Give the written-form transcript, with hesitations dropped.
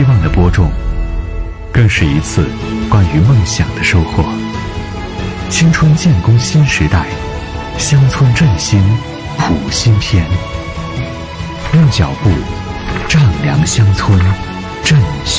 希望的播种，更是一次关于梦想的收获。青春建功新时代，乡村振兴谱新篇。用脚步丈量乡村振兴。